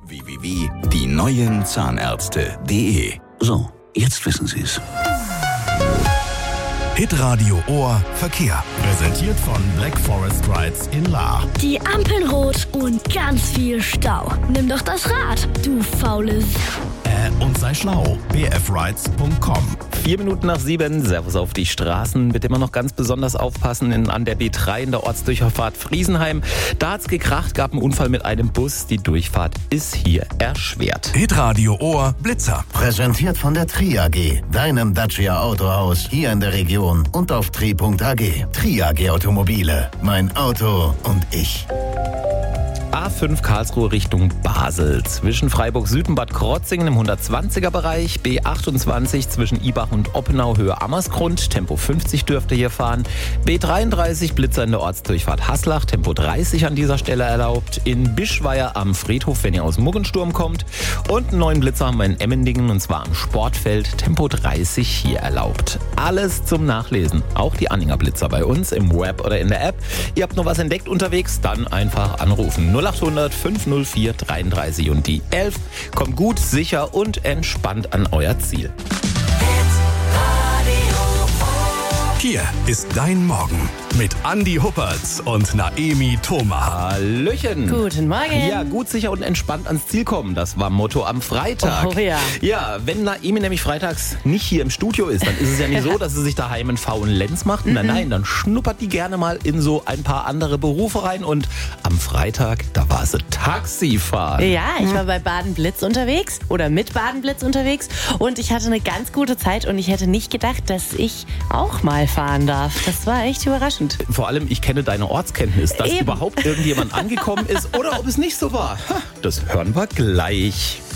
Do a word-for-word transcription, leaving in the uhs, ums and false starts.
w w w punkt die neuen Zahnärzte punkt de. So, jetzt wissen Sie es. Hitradio Ohr Verkehr. Präsentiert von Black Forest Rides in Lahr. Die Ampeln rot und ganz viel Stau. Nimm doch das Rad, du faules. Äh, und sei schlau. b f rides punkt com. Vier Minuten nach sieben, Servus auf die Straßen. Bitte immer noch ganz besonders aufpassen in, an der B drei in der Ortsdurchfahrt Friesenheim. Da hat's gekracht, gab einen Unfall mit einem Bus. Die Durchfahrt ist hier erschwert. Hitradio Ohr Blitzer. Präsentiert von der Tri A G, deinem Dacia Autohaus hier in der Region und auf tri punkt a g. Tri A G Automobile, mein Auto und ich. A fünf Karlsruhe Richtung Basel. Zwischen Freiburg Süd und Bad Krotzingen im hundertzwanziger Bereich. B achtundzwanzig zwischen Ibach und Oppenau Höhe Ammersgrund. Tempo fünfzig dürfte hier fahren. B dreiunddreißig Blitzer in der Ortsdurchfahrt Haslach. Tempo dreißig an dieser Stelle erlaubt. In Bischweier am Friedhof, wenn ihr aus Muggensturm kommt. Und einen neuen Blitzer haben wir in Emmendingen und zwar am Sportfeld. Tempo dreißig hier erlaubt. Alles zum Nachlesen. Auch die Anhänger Blitzer bei uns im Web oder in der App. Ihr habt noch was entdeckt unterwegs? Dann einfach anrufen. null achthundert fünfhundertvier dreiunddreißig und die elf. Kommt gut, sicher und entspannt an euer Ziel. Hier ist dein Morgen mit Andi Huppertz und Naemi Thoma. Hallöchen. Guten Morgen. Ja, gut, sicher und entspannt ans Ziel kommen. Das war Motto am Freitag. Oh ja. Ja, wenn Naemi nämlich freitags nicht hier im Studio ist, dann ist es ja nicht so, dass sie sich daheim einen faulen Lenz macht. Nein, nein, dann schnuppert die gerne mal in so ein paar andere Berufe rein. Und am Freitag, da war sie Taxifahren. Ja, ich war bei Baden-Blitz unterwegs oder mit Baden-Blitz unterwegs und ich hatte eine ganz gute Zeit und ich hätte nicht gedacht, dass ich auch mal fahren darf. Das war echt überraschend. Vor allem, ich kenne deine Ortskenntnis, dass Eben. überhaupt irgendjemand angekommen ist oder ob es nicht so war. Das hören wir gleich.